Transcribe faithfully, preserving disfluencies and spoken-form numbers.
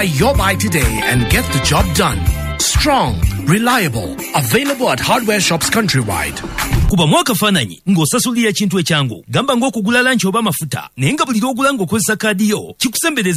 Buy your buy today and get the job done. Strong, reliable, available at hardware shops countrywide. Kuba mwaka fananyi ng'osasulira ekintu ekyangu gamba ng'okugula lanchi oba mafuta naye nga buli lw'ogula ng'okozesa kaadi yo kikusembedeza